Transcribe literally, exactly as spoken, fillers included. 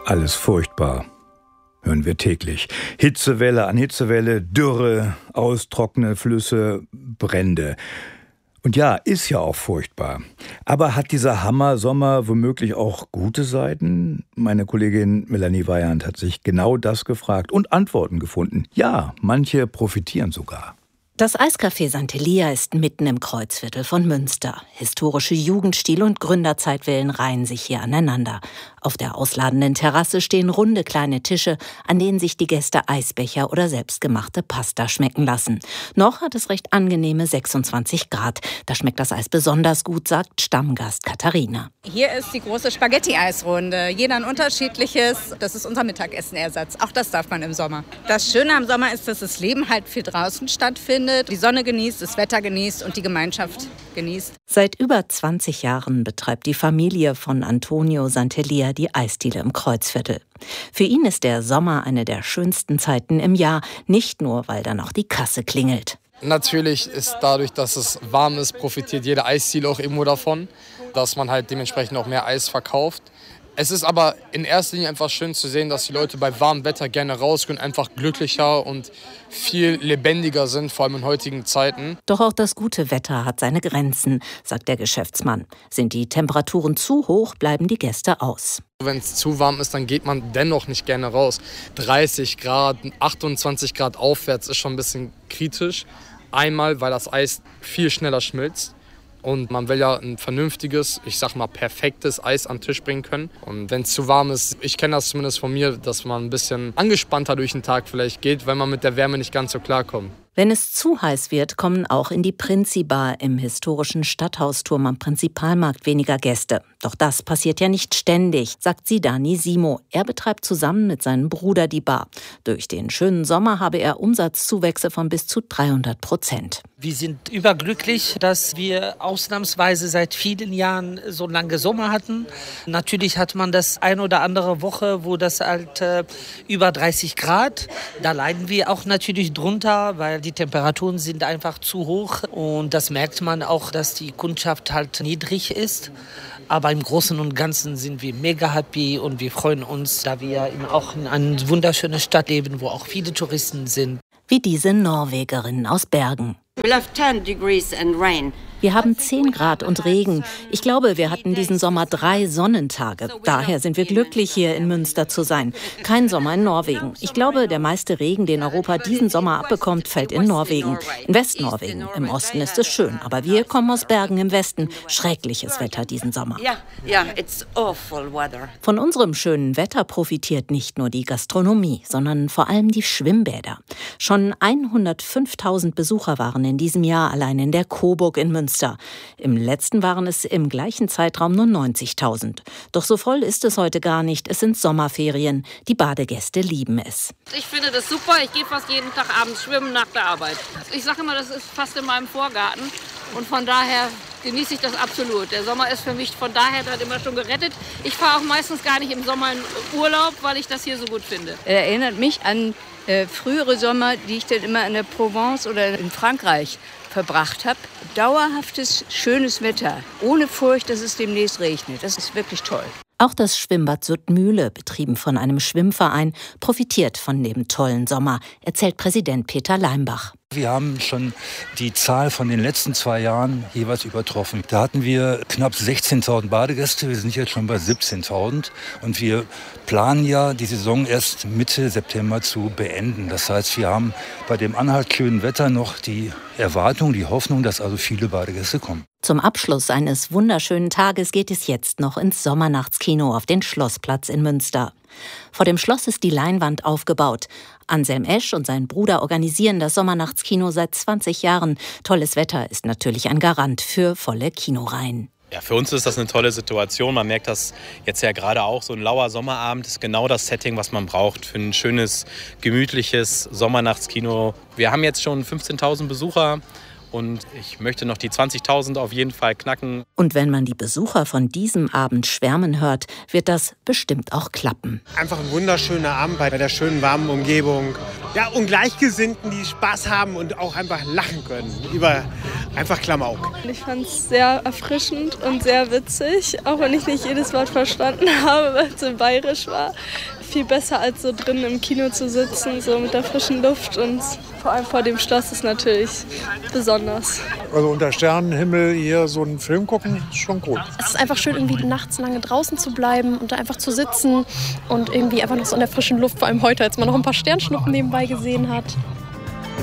Alles furchtbar. Hören wir täglich. Hitzewelle an Hitzewelle, Dürre, austrocknende Flüsse, Brände. Und ja, ist ja auch furchtbar. Aber hat dieser Hammer-Sommer womöglich auch gute Seiten? Meine Kollegin Melanie Weyand hat sich genau das gefragt und Antworten gefunden. Ja, manche profitieren sogar. Das Eiscafé Santelia ist mitten im Kreuzviertel von Münster. Historische Jugendstil und Gründerzeitvillen reihen sich hier aneinander. Auf der ausladenden Terrasse stehen runde kleine Tische, an denen sich die Gäste Eisbecher oder selbstgemachte Pasta schmecken lassen. Noch hat es recht angenehme sechsundzwanzig Grad. Da schmeckt das Eis besonders gut, sagt Stammgast Katharina. Hier ist die große Spaghetti-Eisrunde. Jeder ein unterschiedliches. Das ist unser Mittagessenersatz. Auch das darf man im Sommer. Das Schöne am Sommer ist, dass das Leben halt viel draußen stattfindet. Die Sonne genießt, das Wetter genießt und die Gemeinschaft genießt. Seit über zwanzig Jahren betreibt die Familie von Antonio Santelia die Eisdiele im Kreuzviertel. Für ihn ist der Sommer eine der schönsten Zeiten im Jahr, nicht nur, weil dann auch die Kasse klingelt. Natürlich ist dadurch, dass es warm ist, profitiert jede Eisdiele auch irgendwo davon, dass man halt dementsprechend auch mehr Eis verkauft. Es ist aber in erster Linie einfach schön zu sehen, dass die Leute bei warmem Wetter gerne rausgehen, einfach glücklicher und viel lebendiger sind, vor allem in heutigen Zeiten. Doch auch das gute Wetter hat seine Grenzen, sagt der Geschäftsmann. Sind die Temperaturen zu hoch, bleiben die Gäste aus. Wenn es zu warm ist, dann geht man dennoch nicht gerne raus. dreißig Grad, achtundzwanzig Grad aufwärts ist schon ein bisschen kritisch. Einmal, weil das Eis viel schneller schmilzt. Und man will ja ein vernünftiges, ich sag mal perfektes Eis an den Tisch bringen können. Und wenn es zu warm ist, ich kenne das zumindest von mir, dass man ein bisschen angespannter durch den Tag vielleicht geht, wenn man mit der Wärme nicht ganz so klarkommt. Wenn es zu heiß wird, kommen auch in die Prinzi-Bar im historischen Stadthausturm am Prinzipalmarkt weniger Gäste. Doch das passiert ja nicht ständig, sagt Sidani Simo. Er betreibt zusammen mit seinem Bruder die Bar. Durch den schönen Sommer habe er Umsatzzuwächse von bis zu dreihundert Prozent. Wir sind überglücklich, dass wir ausnahmsweise seit vielen Jahren so lange Sommer hatten. Natürlich hat man das ein oder andere Woche, wo das halt äh, über dreißig Grad. Da leiden wir auch natürlich drunter, weil die Temperaturen sind einfach zu hoch. Und das merkt man auch, dass die Kundschaft halt niedrig ist. Aber im Großen und Ganzen sind wir mega happy und wir freuen uns, da wir auch in einer wunderschönen Stadt leben, wo auch viele Touristen sind. Wie diese Norwegerin aus Bergen. Wir haben zehn Grad und Regen. Ich glaube, wir hatten diesen Sommer drei Sonnentage. Daher sind wir glücklich, hier in Münster zu sein. Kein Sommer in Norwegen. Ich glaube, der meiste Regen, den Europa diesen Sommer abbekommt, fällt in Norwegen. In Westnorwegen. Im Osten ist es schön. Aber wir kommen aus Bergen im Westen. Schreckliches Wetter diesen Sommer. Von unserem schönen Wetter profitiert nicht nur die Gastronomie, sondern vor allem die Schwimmbäder. Schon hundertfünftausend Besucher waren in diesem Jahr allein in der Coburg in Münster. Im letzten waren es im gleichen Zeitraum nur neunzigtausend. Doch so voll ist es heute gar nicht. Es sind Sommerferien. Die Badegäste lieben es. Ich finde das super. Ich gehe fast jeden Tag abends schwimmen nach der Arbeit. Ich sage immer, das ist fast in meinem Vorgarten. Und von daher genieße ich das absolut. Der Sommer ist für mich von daher dann immer schon gerettet. Ich fahre auch meistens gar nicht im Sommer in Urlaub, weil ich das hier so gut finde. Er erinnert mich an äh, frühere Sommer, die ich dann immer in der Provence oder in Frankreich verbracht habe. Dauerhaftes, schönes Wetter, ohne Furcht, dass es demnächst regnet. Das ist wirklich toll. Auch das Schwimmbad Suttmühle, betrieben von einem Schwimmverein, profitiert von dem tollen Sommer, erzählt Präsident Peter Leimbach. Wir haben schon die Zahl von den letzten zwei Jahren jeweils übertroffen. Da hatten wir knapp sechzehntausend Badegäste, wir sind jetzt schon bei siebzehntausend und wir planen ja, die Saison erst Mitte September zu beenden. Das heißt, wir haben bei dem anhaltend schönen Wetter noch die Erwartung, die Hoffnung, dass also viele Badegäste kommen. Zum Abschluss eines wunderschönen Tages geht es jetzt noch ins Sommernachtskino auf den Schlossplatz in Münster. Vor dem Schloss ist die Leinwand aufgebaut. Anselm Esch und sein Bruder organisieren das Sommernachtskino seit zwanzig Jahren. Tolles Wetter ist natürlich ein Garant für volle Kinoreihen. Ja, für uns ist das eine tolle Situation. Man merkt das jetzt ja gerade auch. So ein lauer Sommerabend ist genau das Setting, was man braucht für ein schönes, gemütliches Sommernachtskino. Wir haben jetzt schon fünfzehntausend Besucher. Und ich möchte noch die zwanzigtausend auf jeden Fall knacken. Und wenn man die Besucher von diesem Abend schwärmen hört, wird das bestimmt auch klappen. Einfach ein wunderschöner Abend bei der schönen, warmen Umgebung. Ja, und Gleichgesinnten, die Spaß haben und auch einfach lachen können über einfach Klamauk. Ich fand es sehr erfrischend und sehr witzig, auch wenn ich nicht jedes Wort verstanden habe, weil es so bayerisch war. Viel besser als so drin im Kino zu sitzen, so mit der frischen Luft, und vor allem vor dem Schloss ist natürlich besonders. Also unter Sternenhimmel hier so einen Film gucken, ist schon gut. Es ist einfach schön, irgendwie nachts lange draußen zu bleiben und da einfach zu sitzen und irgendwie einfach noch so in der frischen Luft, vor allem heute, als man noch ein paar Sternschnuppen nebenbei gesehen hat.